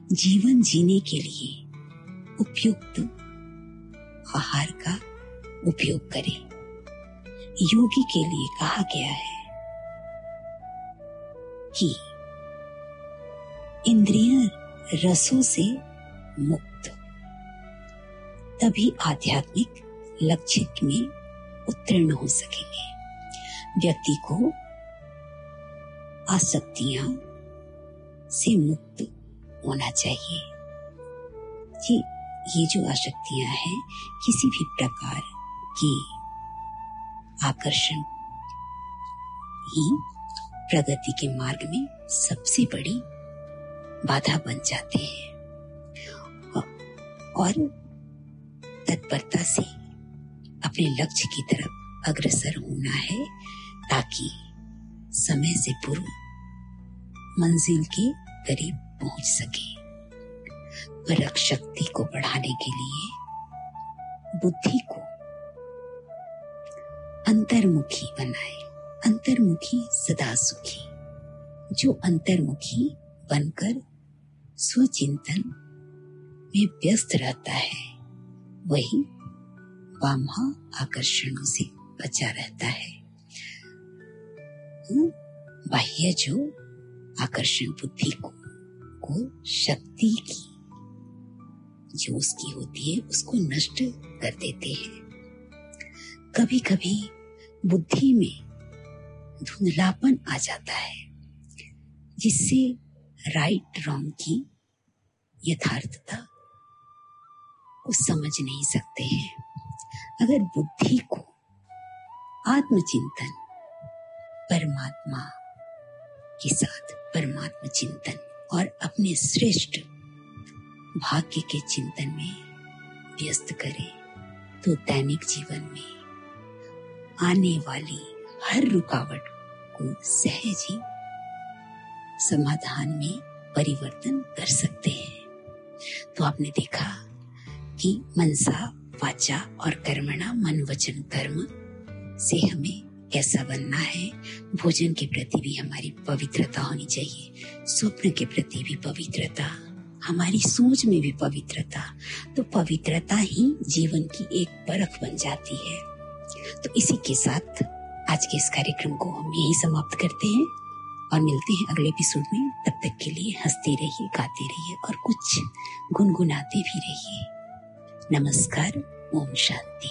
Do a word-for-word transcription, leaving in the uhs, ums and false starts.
जीवन जीने के लिए उपयुक्त आहार का उपयोग करें। योगी के लिए कहा गया है कि इंद्रिय रसों से मुक्त, तभी आध्यात्मिक लक्ष्य में उत्तीर्ण हो सकेंगे। व्यक्ति को आसक्तियां से मुक्त होना चाहिए। ये ये जो आसक्तियां हैं किसी भी प्रकार की आकर्षण ही प्रगति के मार्ग में सबसे बड़ी बाधा बन जाते हैं। और तत्परता से अपने लक्ष्य की तरफ अग्रसर होना है ताकि समय से पूर्व मंजिल के करीब पहुंच सके। परख शक्ति को बढ़ाने के लिए बुद्धि को अंतर्मुखी बनाए। अंतर्मुखी सदा सुखी। जो अंतर्मुखी बनकर स्वचिंतन में व्यस्त रहता है वही वामा आकर्षणों से बचा रहता है। बाह्य जो आकर्षण बुद्धि को, को शक्ति की जो उसकी होती है उसको नष्ट कर देते हैं। कभी कभी बुद्धि में धुंधलापन आ जाता है जिससे राइट रॉन्ग की यथार्थता को समझ नहीं सकते हैं। अगर बुद्धि को आत्मचिंतन, परमात्मा के साथ परमात्मा चिंतन और अपने श्रेष्ठ भाग्य के चिंतन में व्यस्त करें तो दैनिक जीवन में आने वाली हर रुकावट को सहज ही समाधान में परिवर्तन कर सकते हैं। तो आपने देखा कि मनसा वाचा और कर्मणा, मन वचन कर्म से हमें कैसा बनना है। भोजन के प्रति भी हमारी पवित्रता होनी चाहिए, स्वप्न के प्रति भी पवित्रता, हमारी सोच में भी पवित्रता। तो पवित्रता ही जीवन की एक परख बन जाती है। तो इसी के साथ आज के इस कार्यक्रम को हम यही समाप्त करते हैं और मिलते हैं अगले एपिसोड में। तब तक के लिए हंसते रहिए, गाते रहिए और कुछ गुनगुनाते भी रहिए। नमस्कार, ओम शांति।